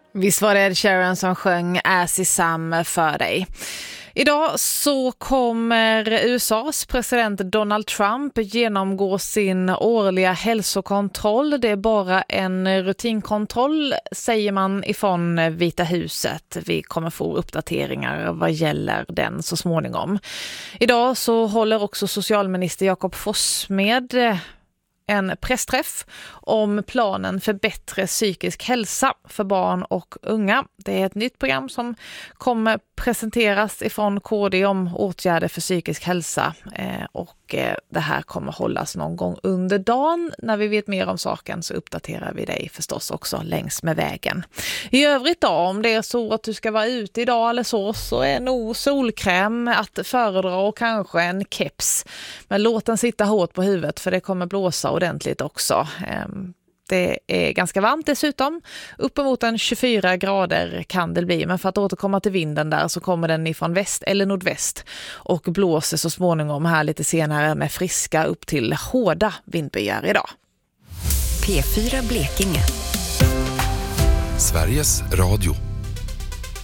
Visst var det Ed Sheeran som sjöng As Is Sam för dig. Idag så kommer USAs president Donald Trump genomgå sin årliga hälsokontroll. Det är bara en rutinkontroll, säger man ifrån Vita huset. Vi kommer få uppdateringar vad gäller den så småningom. Idag så håller också socialminister Jakob Forssmed en pressträff om planen för bättre psykisk hälsa för barn och unga. Det är ett nytt program som kommer presenteras ifrån KD om åtgärder för psykisk hälsa och det här kommer hållas någon gång under dagen. När vi vet mer om saken så uppdaterar vi dig förstås också längs med vägen. I övrigt då, om det är så att du ska vara ute idag eller så är nog solkräm att föredra och kanske en keps. Men låt den sitta hårt på huvudet för det kommer blåsa ordentligt också. Det är ganska varmt dessutom. Uppemot 24 grader kan det bli. Men för att återkomma till vinden där så kommer den ifrån väst eller nordväst. Och blåser så småningom här lite senare med friska upp till hårda vindbyar idag. P4 Blekinge. Sveriges Radio.